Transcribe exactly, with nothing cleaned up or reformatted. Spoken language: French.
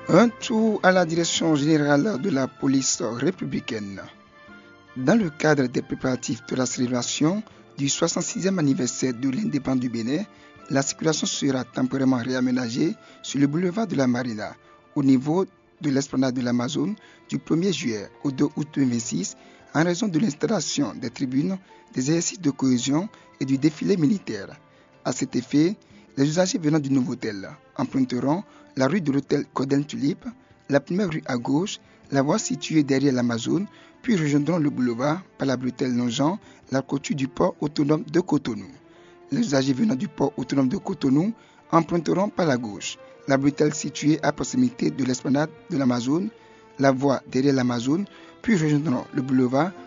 Un tour à la direction générale de la police républicaine. Dans le cadre des préparatifs de la célébration du soixante-sixième anniversaire de l'indépendance du Bénin, la circulation sera temporairement réaménagée sur le boulevard de la Marina, au niveau de l'esplanade de l'Amazone, du premier juillet au deux août deux mille vingt-six, en raison de l'installation des tribunes, des exercices de cohésion et du défilé militaire. À cet effet, les usagers venant du Novotel emprunteront la rue de l'hôtel Coden Tulip, la première rue à gauche, la voie située derrière l'Amazone, puis rejoindront le boulevard par la bretelle longeant la clôture du port autonome de Cotonou. Les usagers venant du port autonome de Cotonou emprunteront par la gauche la bretelle située à proximité de l'esplanade de l'Amazone, la voie derrière l'Amazone, puis rejoindront le boulevard